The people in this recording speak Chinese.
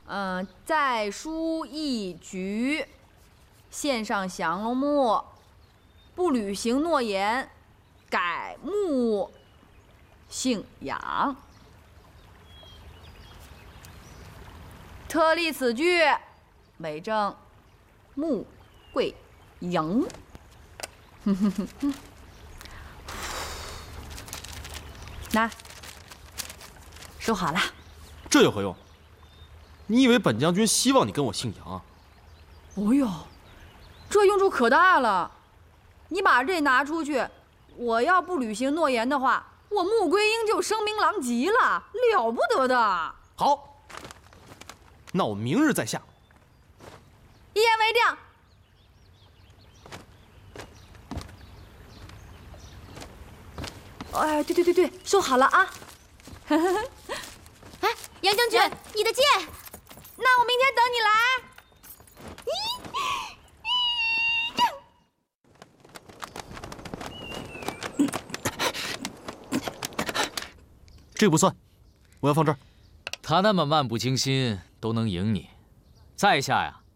再书一局，献上降龙木，不履行诺言，改木姓杨。特立此句，为证穆桂英。那收好了。 这有何用？你以为本将军希望你跟我姓杨啊？ 哦呦，这用处可大了！你把这拿出去，我要不履行诺言的话，我穆桂英就声名狼藉了，了不得的。 好，那我明日再下。 一言为定。哎，对，收好了啊！ 哎，杨将军，你的剑。 那我明天等你来。 这不算，我要放这儿。 他那么漫不经心都能赢你，在下呀